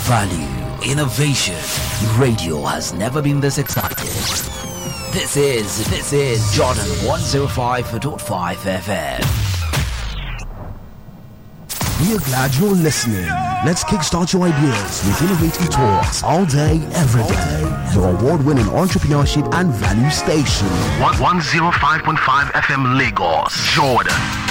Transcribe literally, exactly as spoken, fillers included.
Value, innovation. Radio has never been this excited. This is, this is Jordan one oh five point five F M. We are glad you're listening. Let's kickstart your ideas with innovative talks all day, every day. Your award-winning entrepreneurship and value station. one oh five point five F M Lagos, Jordan.